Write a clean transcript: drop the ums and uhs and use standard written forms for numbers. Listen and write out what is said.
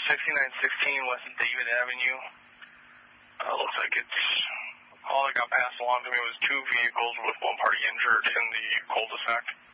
6916 West David Avenue. Looks like it's, all that got passed along to me was 2 vehicles with one party injured in the cul-de-sac.